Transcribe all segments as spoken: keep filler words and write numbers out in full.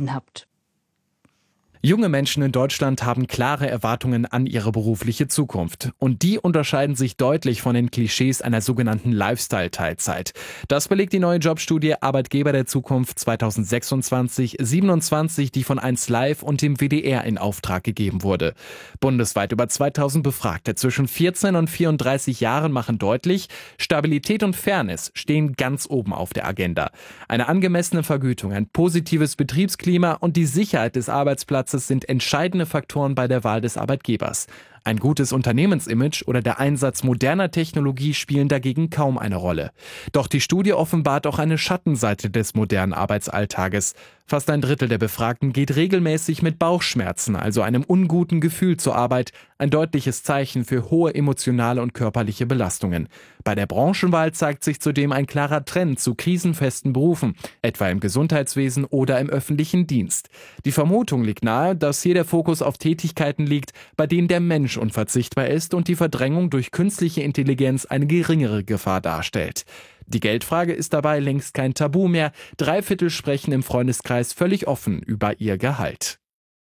entschieden habt. Junge Menschen in Deutschland haben klare Erwartungen an ihre berufliche Zukunft. Und die unterscheiden sich deutlich von den Klischees einer sogenannten Lifestyle-Teilzeit. Das belegt die neue Jobstudie Arbeitgeber der Zukunft zwanzig sechsundzwanzig siebenundzwanzig, die von eins Live und dem W D R in Auftrag gegeben wurde. Bundesweit über zweitausend Befragte zwischen vierzehn und vierunddreißig Jahren machen deutlich, Stabilität und Fairness stehen ganz oben auf der Agenda. Eine angemessene Vergütung, ein positives Betriebsklima und die Sicherheit des Arbeitsplatzes sind entscheidende Faktoren bei der Wahl des Arbeitgebers. Ein gutes Unternehmensimage oder der Einsatz moderner Technologie spielen dagegen kaum eine Rolle. Doch die Studie offenbart auch eine Schattenseite des modernen Arbeitsalltages. Fast ein Drittel der Befragten geht regelmäßig mit Bauchschmerzen, also einem unguten Gefühl zur Arbeit, ein deutliches Zeichen für hohe emotionale und körperliche Belastungen. Bei der Branchenwahl zeigt sich zudem ein klarer Trend zu krisenfesten Berufen, etwa im Gesundheitswesen oder im öffentlichen Dienst. Die Vermutung liegt nahe, dass hier der Fokus auf Tätigkeiten liegt, bei denen der Mensch unverzichtbar ist und die Verdrängung durch künstliche Intelligenz eine geringere Gefahr darstellt. Die Geldfrage ist dabei längst kein Tabu mehr. Drei Viertel sprechen im Freundeskreis völlig offen über ihr Gehalt.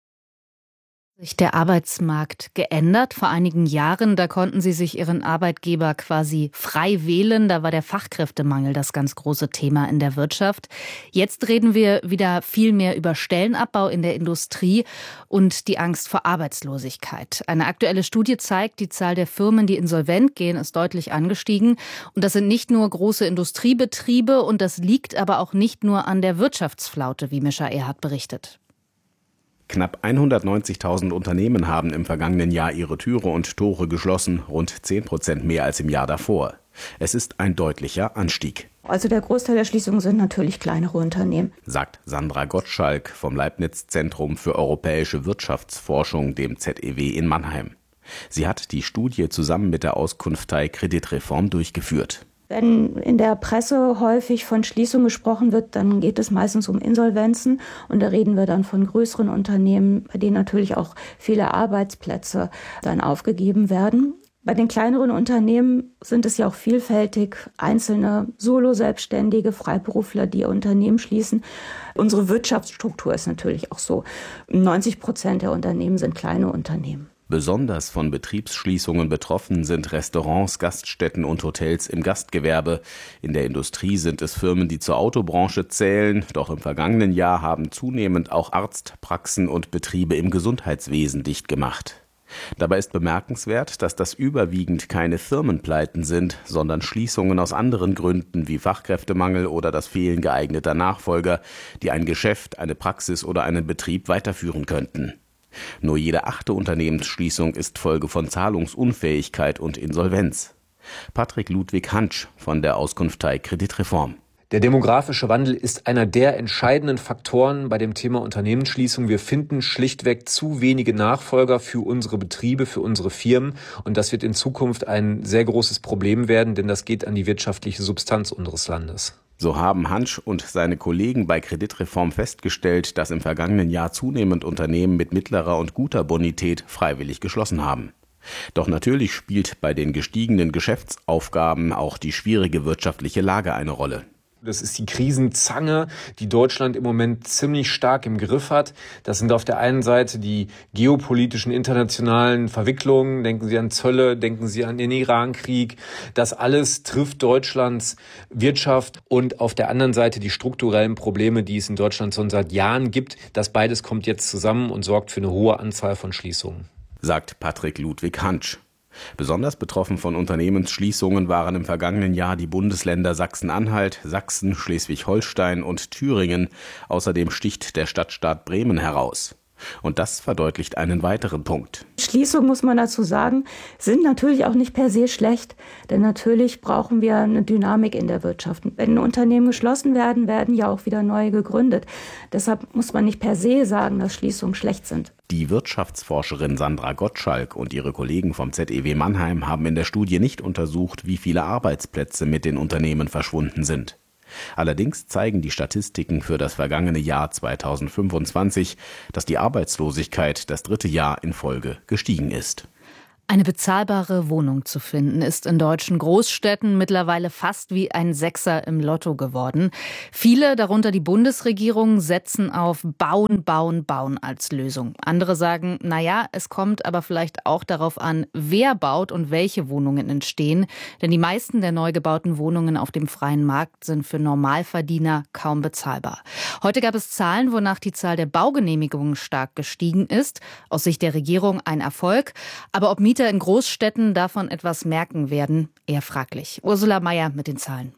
Sich der Arbeitsmarkt geändert. Vor einigen Jahren, da konnten Sie sich Ihren Arbeitgeber quasi frei wählen. Da war der Fachkräftemangel das ganz große Thema in der Wirtschaft. Jetzt reden wir wieder viel mehr über Stellenabbau in der Industrie und die Angst vor Arbeitslosigkeit. Eine aktuelle Studie zeigt, die Zahl der Firmen, die insolvent gehen, ist deutlich angestiegen. Und das sind nicht nur große Industriebetriebe und das liegt aber auch nicht nur an der Wirtschaftsflaute, wie Mischa Erhardt berichtet. Knapp hundertneunzigtausend Unternehmen haben im vergangenen Jahr ihre Türe und Tore geschlossen, rund zehn Prozent mehr als im Jahr davor. Es ist ein deutlicher Anstieg. Also der Großteil der Schließungen sind natürlich kleinere Unternehmen, sagt Sandra Gottschalk vom Leibniz-Zentrum für europäische Wirtschaftsforschung, dem Z E W in Mannheim. Sie hat die Studie zusammen mit der Auskunftei Kreditreform durchgeführt. Wenn in der Presse häufig von Schließung gesprochen wird, dann geht es meistens um Insolvenzen. Und da reden wir dann von größeren Unternehmen, bei denen natürlich auch viele Arbeitsplätze dann aufgegeben werden. Bei den kleineren Unternehmen sind es ja auch vielfältig einzelne Solo-Selbstständige, Freiberufler, die ihr Unternehmen schließen. Unsere Wirtschaftsstruktur ist natürlich auch so. neunzig Prozent der Unternehmen sind kleine Unternehmen. Besonders von Betriebsschließungen betroffen sind Restaurants, Gaststätten und Hotels im Gastgewerbe. In der Industrie sind es Firmen, die zur Autobranche zählen. Doch im vergangenen Jahr haben zunehmend auch Arztpraxen und Betriebe im Gesundheitswesen dicht gemacht. Dabei ist bemerkenswert, dass das überwiegend keine Firmenpleiten sind, sondern Schließungen aus anderen Gründen wie Fachkräftemangel oder das Fehlen geeigneter Nachfolger, die ein Geschäft, eine Praxis oder einen Betrieb weiterführen könnten. Nur jede achte Unternehmensschließung ist Folge von Zahlungsunfähigkeit und Insolvenz. Patrick Ludwig Hansch von der Auskunftei Kreditreform. Der demografische Wandel ist einer der entscheidenden Faktoren bei dem Thema Unternehmensschließung. Wir finden schlichtweg zu wenige Nachfolger für unsere Betriebe, für unsere Firmen. Und das wird in Zukunft ein sehr großes Problem werden, denn das geht an die wirtschaftliche Substanz unseres Landes. So haben Hansch und seine Kollegen bei Kreditreform festgestellt, dass im vergangenen Jahr zunehmend Unternehmen mit mittlerer und guter Bonität freiwillig geschlossen haben. Doch natürlich spielt bei den gestiegenen Geschäftsaufgaben auch die schwierige wirtschaftliche Lage eine Rolle. Das ist die Krisenzange, die Deutschland im Moment ziemlich stark im Griff hat. Das sind auf der einen Seite die geopolitischen internationalen Verwicklungen. Denken Sie an Zölle, denken Sie an den Irankrieg. Das alles trifft Deutschlands Wirtschaft und auf der anderen Seite die strukturellen Probleme, die es in Deutschland schon seit Jahren gibt. Das beides kommt jetzt zusammen und sorgt für eine hohe Anzahl von Schließungen, sagt Patrick Ludwig Hansch. Besonders betroffen von Unternehmensschließungen waren im vergangenen Jahr die Bundesländer Sachsen-Anhalt, Sachsen, Schleswig-Holstein und Thüringen. Außerdem sticht der Stadtstaat Bremen heraus. Und das verdeutlicht einen weiteren Punkt. Schließungen, muss man dazu sagen, sind natürlich auch nicht per se schlecht. Denn natürlich brauchen wir eine Dynamik in der Wirtschaft. Wenn Unternehmen geschlossen werden, werden ja auch wieder neue gegründet. Deshalb muss man nicht per se sagen, dass Schließungen schlecht sind. Die Wirtschaftsforscherin Sandra Gottschalk und ihre Kollegen vom Z E W Mannheim haben in der Studie nicht untersucht, wie viele Arbeitsplätze mit den Unternehmen verschwunden sind. Allerdings zeigen die Statistiken für das vergangene Jahr zweitausendfünfundzwanzig, dass die Arbeitslosigkeit das dritte Jahr in Folge gestiegen ist. Eine bezahlbare Wohnung zu finden, ist in deutschen Großstädten mittlerweile fast wie ein Sechser im Lotto geworden. Viele, darunter die Bundesregierung, setzen auf Bauen, Bauen, Bauen als Lösung. Andere sagen, naja, es kommt aber vielleicht auch darauf an, wer baut und welche Wohnungen entstehen. Denn die meisten der neu gebauten Wohnungen auf dem freien Markt sind für Normalverdiener kaum bezahlbar. Heute gab es Zahlen, wonach die Zahl der Baugenehmigungen stark gestiegen ist. Aus Sicht der Regierung ein Erfolg. Aber ob Mieter in Großstädten davon etwas merken werden, eher fraglich. Ursula Mayer mit den Zahlen.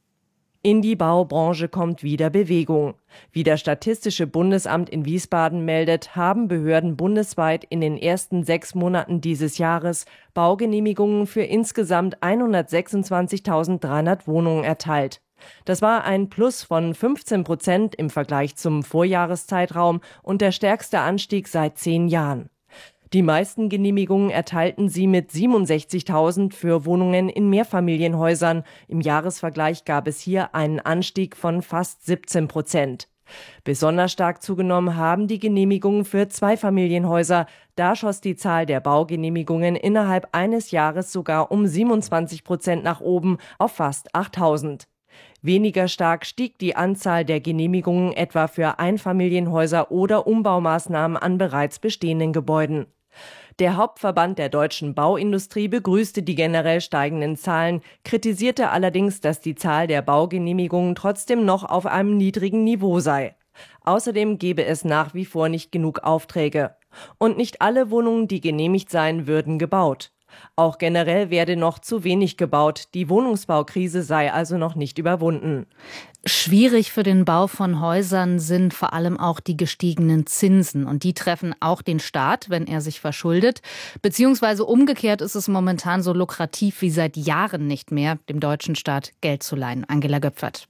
In die Baubranche kommt wieder Bewegung. Wie das Statistische Bundesamt in Wiesbaden meldet, haben Behörden bundesweit in den ersten sechs Monaten dieses Jahres Baugenehmigungen für insgesamt hundertsechsundzwanzigtausenddreihundert Wohnungen erteilt. Das war ein Plus von fünfzehn Prozent im Vergleich zum Vorjahreszeitraum und der stärkste Anstieg seit zehn Jahren. Die meisten Genehmigungen erteilten sie mit siebenundsechzigtausend für Wohnungen in Mehrfamilienhäusern. Im Jahresvergleich gab es hier einen Anstieg von fast siebzehn Prozent. Besonders stark zugenommen haben die Genehmigungen für Zweifamilienhäuser. Da schoss die Zahl der Baugenehmigungen innerhalb eines Jahres sogar um siebenundzwanzig Prozent nach oben auf fast achttausend. Weniger stark stieg die Anzahl der Genehmigungen etwa für Einfamilienhäuser oder Umbaumaßnahmen an bereits bestehenden Gebäuden. Der Hauptverband der deutschen Bauindustrie begrüßte die generell steigenden Zahlen, kritisierte allerdings, dass die Zahl der Baugenehmigungen trotzdem noch auf einem niedrigen Niveau sei. Außerdem gebe es nach wie vor nicht genug Aufträge. Und nicht alle Wohnungen, die genehmigt seien, würden gebaut. Auch generell werde noch zu wenig gebaut. Die Wohnungsbaukrise sei also noch nicht überwunden. Schwierig für den Bau von Häusern sind vor allem auch die gestiegenen Zinsen. Und die treffen auch den Staat, wenn er sich verschuldet. Beziehungsweise umgekehrt ist es momentan so lukrativ wie seit Jahren nicht mehr, dem deutschen Staat Geld zu leihen. Angela Göpfert.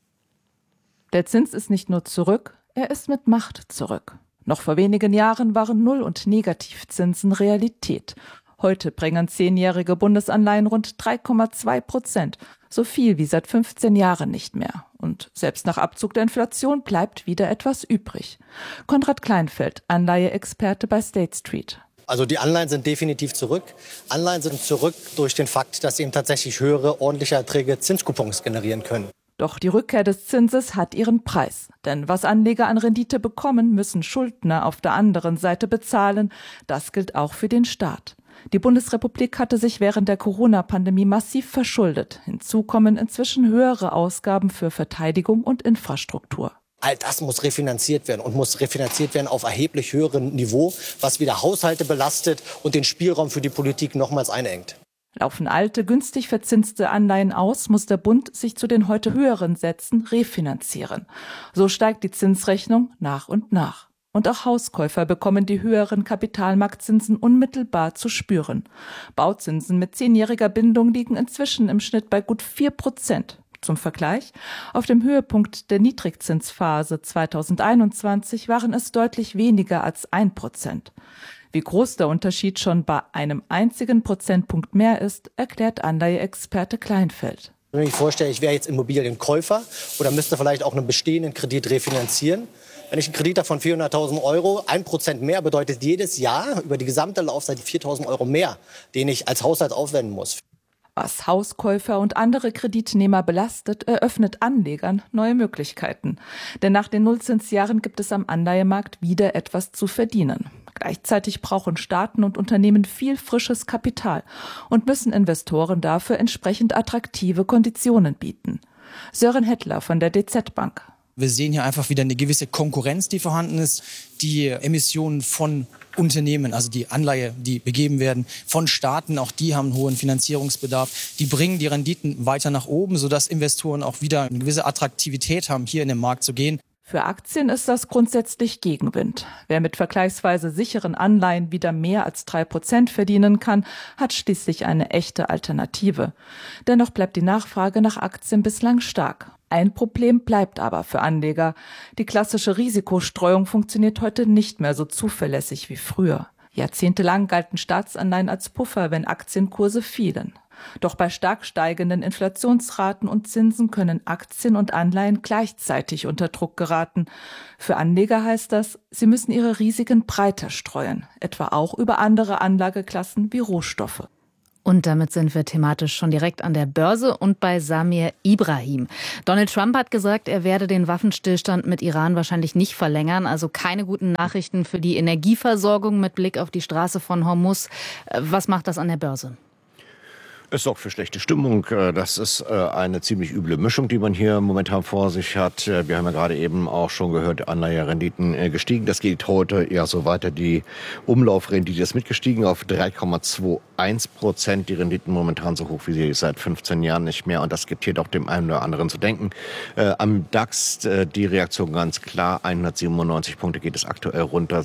Der Zins ist nicht nur zurück, er ist mit Macht zurück. Noch vor wenigen Jahren waren Null- und Negativzinsen Realität. Heute bringen zehnjährige Bundesanleihen rund drei Komma zwei Prozent, so viel wie seit fünfzehn Jahren nicht mehr. Und selbst nach Abzug der Inflation bleibt wieder etwas übrig. Konrad Kleinfeld, Anleiheexperte bei State Street. Also die Anleihen sind definitiv zurück. Anleihen sind zurück durch den Fakt, dass sie eben tatsächlich höhere, ordentliche Erträge Zinskupons generieren können. Doch die Rückkehr des Zinses hat ihren Preis. Denn was Anleger an Rendite bekommen, müssen Schuldner auf der anderen Seite bezahlen. Das gilt auch für den Staat. Die Bundesrepublik hatte sich während der Corona-Pandemie massiv verschuldet. Hinzu kommen inzwischen höhere Ausgaben für Verteidigung und Infrastruktur. All das muss refinanziert werden und muss refinanziert werden auf erheblich höherem Niveau, was wieder Haushalte belastet und den Spielraum für die Politik nochmals einengt. Laufen alte, günstig verzinste Anleihen aus, muss der Bund sich zu den heute höheren Sätzen refinanzieren. So steigt die Zinsrechnung nach und nach. Und auch Hauskäufer bekommen die höheren Kapitalmarktzinsen unmittelbar zu spüren. Bauzinsen mit zehnjähriger Bindung liegen inzwischen im Schnitt bei gut vier Prozent. Zum Vergleich, auf dem Höhepunkt der Niedrigzinsphase zweitausendeinundzwanzig waren es deutlich weniger als ein Prozent. Wie groß der Unterschied schon bei einem einzigen Prozentpunkt mehr ist, erklärt Anleiheexperte Kleinfeld. Wenn ich mir vorstelle, ich wäre jetzt Immobilienkäufer oder müsste vielleicht auch einen bestehenden Kredit refinanzieren. Wenn ich einen Kredit habe von vierhunderttausend Euro, ein Prozent mehr bedeutet jedes Jahr über die gesamte Laufzeit viertausend Euro mehr, den ich als Haushalt aufwenden muss. Was Hauskäufer und andere Kreditnehmer belastet, eröffnet Anlegern neue Möglichkeiten. Denn nach den Nullzinsjahren gibt es am Anleihemarkt wieder etwas zu verdienen. Gleichzeitig brauchen Staaten und Unternehmen viel frisches Kapital und müssen Investoren dafür entsprechend attraktive Konditionen bieten. Sören Hettler von der D Z Bank. Wir sehen hier einfach wieder eine gewisse Konkurrenz, die vorhanden ist. Die Emissionen von Unternehmen, also die Anleihe, die begeben werden, von Staaten, auch die haben einen hohen Finanzierungsbedarf. Die bringen die Renditen weiter nach oben, sodass Investoren auch wieder eine gewisse Attraktivität haben, hier in den Markt zu gehen. Für Aktien ist das grundsätzlich Gegenwind. Wer mit vergleichsweise sicheren Anleihen wieder mehr als drei Prozent verdienen kann, hat schließlich eine echte Alternative. Dennoch bleibt die Nachfrage nach Aktien bislang stark. Ein Problem bleibt aber für Anleger. Die klassische Risikostreuung funktioniert heute nicht mehr so zuverlässig wie früher. Jahrzehntelang galten Staatsanleihen als Puffer, wenn Aktienkurse fielen. Doch bei stark steigenden Inflationsraten und Zinsen können Aktien und Anleihen gleichzeitig unter Druck geraten. Für Anleger heißt das, sie müssen ihre Risiken breiter streuen, etwa auch über andere Anlageklassen wie Rohstoffe. Und damit sind wir thematisch schon direkt an der Börse und bei Samir Ibrahim. Donald Trump hat gesagt, er werde den Waffenstillstand mit Iran wahrscheinlich nicht verlängern. Also keine guten Nachrichten für die Energieversorgung mit Blick auf die Straße von Hormuz. Was macht das an der Börse? Es sorgt für schlechte Stimmung. Das ist eine ziemlich üble Mischung, die man hier momentan vor sich hat. Wir haben ja gerade eben auch schon gehört, Anleiherenditen gestiegen. Das geht heute eher so weiter. Die Umlaufrendite ist mitgestiegen auf drei Komma einundzwanzig Prozent. Die Renditen momentan so hoch wie sie seit fünfzehn Jahren nicht mehr. Und das gibt hier doch dem einen oder anderen zu denken. Am DAX die Reaktion ganz klar. hundertsiebenundneunzig Punkte geht es aktuell runter.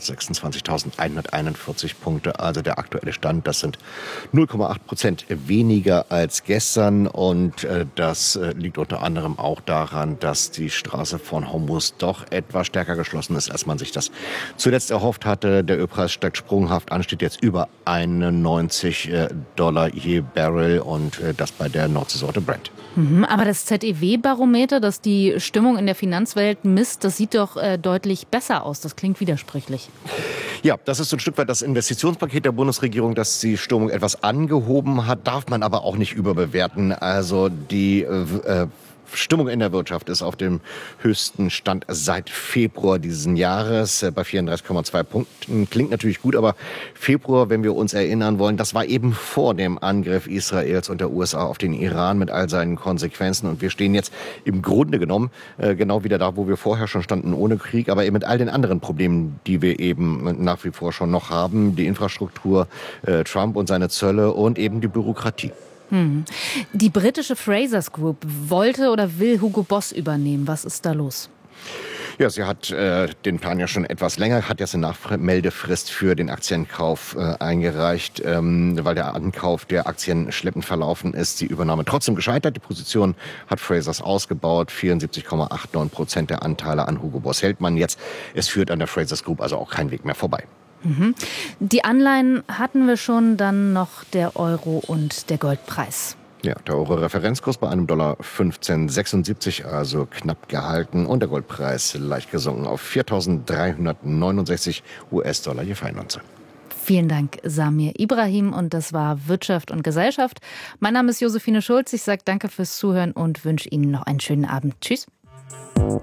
sechsundzwanzigtausendeinhunderteinundvierzig Punkte. Also der aktuelle Stand. Das sind null Komma acht Prozent weniger als gestern und äh, das äh, liegt unter anderem auch daran, dass die Straße von Hormuz doch etwas stärker geschlossen ist, als man sich das zuletzt erhofft hatte. Der Ölpreis steigt sprunghaft an, steht jetzt über einundneunzig Dollar je Barrel und äh, das bei der Nordseesorte Brent. Mhm, aber das Z E W-Barometer, das die Stimmung in der Finanzwelt misst, das sieht doch äh, deutlich besser aus. Das klingt widersprüchlich. Ja, das ist so ein Stück weit das Investitionspaket der Bundesregierung, das die Stimmung etwas angehoben hat, darf man aber auch nicht überbewerten. Also die äh, Stimmung in der Wirtschaft ist auf dem höchsten Stand seit Februar diesen Jahres bei vierunddreißig Komma zwei Punkten. Klingt natürlich gut, aber Februar, wenn wir uns erinnern wollen, das war eben vor dem Angriff Israels und der U S A auf den Iran mit all seinen Konsequenzen. Und wir stehen jetzt im Grunde genommen äh, genau wieder da, wo wir vorher schon standen, ohne Krieg, aber eben mit all den anderen Problemen, die wir eben nach wie vor schon noch haben. Die Infrastruktur, äh, Trump und seine Zölle und eben die Bürokratie. Hm. Die britische Frasers Group wollte oder will Hugo Boss übernehmen. Was ist da los? Ja, sie hat äh, den Plan ja schon etwas länger, hat jetzt eine Nachmeldefrist für den Aktienkauf äh, eingereicht, ähm, weil der Ankauf der Aktien schleppend verlaufen ist. Die Übernahme trotzdem gescheitert. Die Position hat Frasers ausgebaut. vierundsiebzig Komma neunundachtzig Prozent der Anteile an Hugo Boss hält man jetzt. Es führt an der Frasers Group also auch kein Weg mehr vorbei. Mhm. Die Anleihen hatten wir schon, dann noch der Euro und der Goldpreis. Ja, der Euro-Referenzkurs bei einem Dollar fünfzehn sechsundsiebzig, also knapp gehalten. Und der Goldpreis leicht gesunken auf viertausenddreihundertneunundsechzig US-Dollar je Feinunze. Vielen Dank, Samir Ibrahim. Und das war Wirtschaft und Gesellschaft. Mein Name ist Josephine Schulz. Ich sage danke fürs Zuhören und wünsche Ihnen noch einen schönen Abend. Tschüss.